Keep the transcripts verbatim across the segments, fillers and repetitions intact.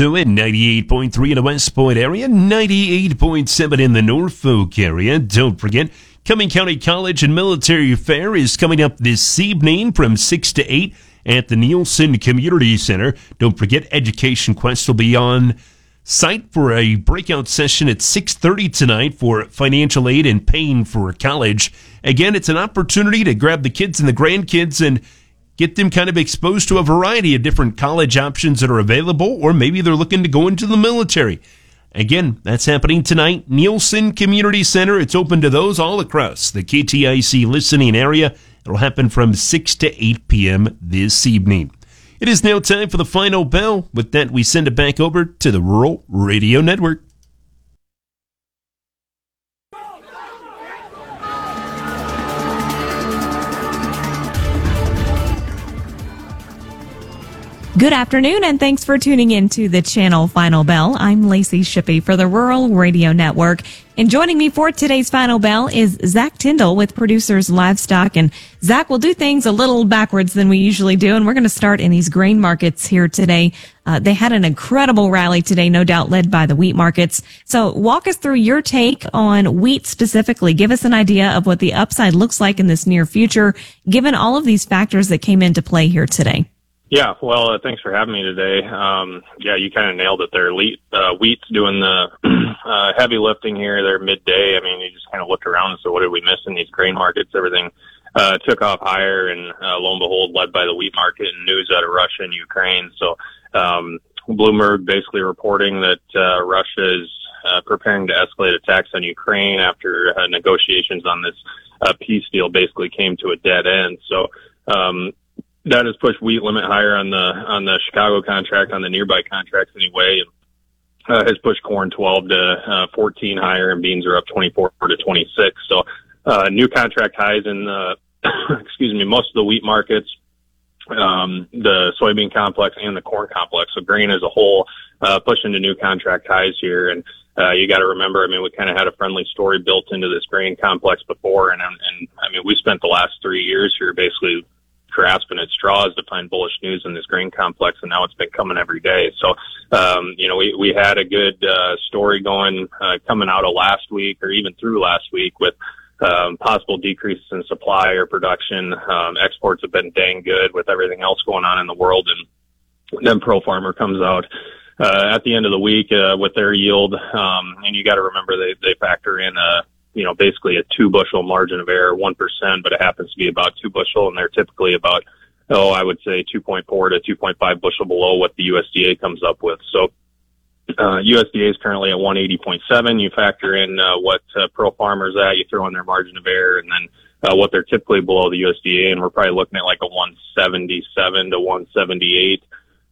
also at ninety-eight point three in the West Point area, ninety-eight point seven in the Norfolk area. Don't forget, Cumming County College and Military Fair is coming up this evening from six to eight at the Nielsen Community Center. Don't forget, Education Quest will be on site for a breakout session at six thirty tonight for financial aid and paying for college. Again, it's an opportunity to grab the kids and the grandkids and get them kind of exposed to a variety of different college options that are available, or maybe they're looking to go into the military. Again, that's happening tonight. Nielsen Community Center. It's open to those all across the K T I C listening area. It'll happen from six to eight p.m. this evening. It is now time for the final bell. With that, we send it back over to the Rural Radio Network. Good afternoon, and thanks for tuning in to the Channel Final Bell. I'm Lacey Shippey for the Rural Radio Network. And joining me for today's Final Bell is Zach Tyndall with Producers Livestock. And Zach, will do things a little backwards than we usually do, and we're going to start in these grain markets here today. Uh, they had an incredible rally today, no doubt led by the wheat markets. So walk us through your take on wheat specifically. Give us an idea of what the upside looks like in this near future, given all of these factors that came into play here today. Yeah, well, uh, thanks for having me today. Um, yeah, you kind of nailed it there. Wheat, uh, wheat's doing the uh, heavy lifting here. They're midday. I mean, you just kind of looked around and said, what did we miss in these grain markets? Everything uh, took off higher, and uh, lo and behold, led by the wheat market and news out of Russia and Ukraine. So um, Bloomberg basically reporting that uh, Russia is uh, preparing to escalate attacks on Ukraine after uh, negotiations on this uh, peace deal basically came to a dead end. So um that has pushed wheat limit higher on the on the Chicago contract, on the nearby contracts anyway, and uh, has pushed corn twelve to uh, fourteen higher, and beans are up twenty-four to twenty-six. So uh, new contract highs in the, excuse me, most of the wheat markets, um, the soybean complex and the corn complex. So grain as a whole uh, pushing to new contract highs here. And uh, you got to remember, I mean, we kind of had a friendly story built into this grain complex before, and and I mean, we spent the last three years here basically grasping at straws to find bullish news in this grain complex, and now it's been coming every day. So, um, you know, we, we had a good uh, story going uh, coming out of last week, or even through last week, with um, possible decreases in supply or production. Um, exports have been dang good with everything else going on in the world, and then Pro Farmer comes out uh, at the end of the week uh, with their yield, um, and you got to remember they, they factor in a you know, basically a two bushel margin of error, one percent, but it happens to be about two bushel, and they're typically about, oh, I would say two point four to two point five bushel below what the U S D A comes up with. So, uh, U S D A is currently at one eighty point seven. You factor in, uh, what, uh, Pro Farmer's at, you throw in their margin of error, and then, uh, what they're typically below the U S D A, and we're probably looking at like a one seventy-seven to one seventy-eight,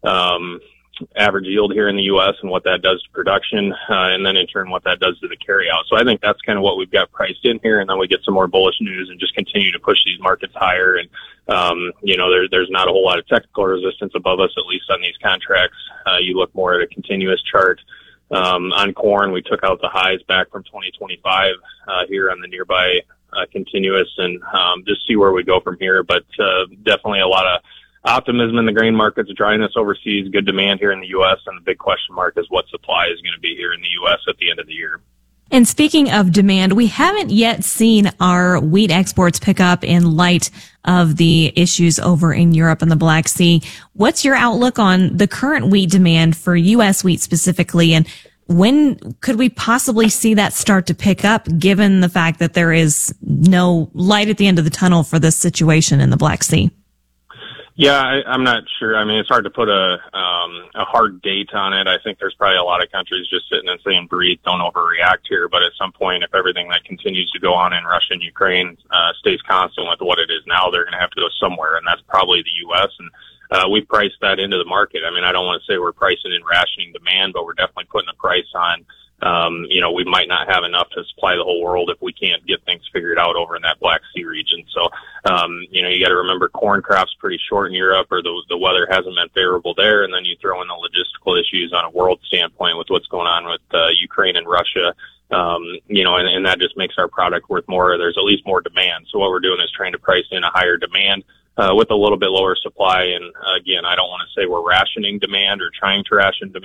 um, average yield here in the U S, and what that does to production, uh, and then in turn what that does to the carryout. So I think that's kind of what we've got priced in here, and then we get some more bullish news and just continue to push these markets higher. And um, you know, there, there's not a whole lot of technical resistance above us, at least on these contracts. Uh, you look more at a continuous chart. Um, on corn, we took out the highs back from twenty twenty-five uh, here on the nearby uh, continuous, and um, just see where we go from here. But uh, definitely a lot of optimism in the grain markets, dryness overseas, good demand here in the U S, and the big question mark is what supply is going to be here in the U S at the end of the year. And speaking of demand, we haven't yet seen our wheat exports pick up in light of the issues over in Europe and the Black Sea. What's your outlook on the current wheat demand for U S wheat specifically, and when could we possibly see that start to pick up, given the fact that there is no light at the end of the tunnel for this situation in the Black Sea? Yeah, I, I'm not sure. I mean, it's hard to put a um, a hard date on it. I think there's probably a lot of countries just sitting and saying, breathe, don't overreact here. But at some point, if everything that continues to go on in Russia and Ukraine uh, stays constant with what it is now, they're going to have to go somewhere, and that's probably the U S. And uh, we priced that into the market. I mean, I don't want to say we're pricing in rationing demand, but we're definitely putting a price on. Um, you know, we might not have enough to supply the whole world if we can't get things figured out over in that Black Sea region. So, um, you know, you got to remember corn crop's pretty short in Europe, or the, the weather hasn't been favorable there. And then you throw in the logistical issues on a world standpoint with what's going on with uh, Ukraine and Russia. Um, you know, and, and that just makes our product worth more. There's at least more demand. So what we're doing is trying to price in a higher demand uh, with a little bit lower supply. And uh, again, I don't want to say we're rationing demand or trying to ration demand at this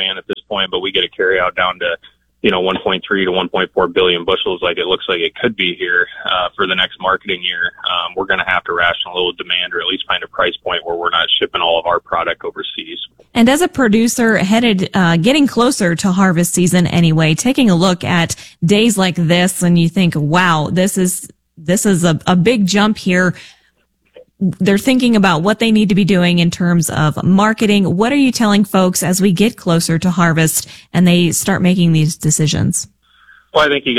point, but we get a carry out down to, you know, one point three to one point four billion bushels like it looks like it could be here uh, for the next marketing year, um, we're going to have to ration a little demand or at least find a price point where we're not shipping all of our product overseas. And as a producer headed, uh, getting closer to harvest season anyway, taking a look at days like this and you think, wow, this is, this is a, a big jump here. They're thinking about what they need to be doing in terms of marketing. What are you telling folks as we get closer to harvest and they start making these decisions? Well, I think you